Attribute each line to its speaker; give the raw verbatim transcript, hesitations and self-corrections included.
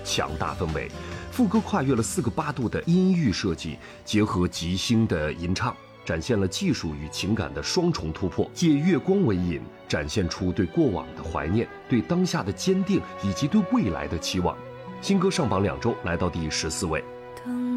Speaker 1: 强大氛围。副歌跨越了四个八度的音域设计，结合即兴的吟唱，展现了技术与情感的双重突破。借月光为引，展现出对过往的怀念、对当下的坚定以及对未来的期望。新歌上榜两周，来到第十四位。
Speaker 2: 当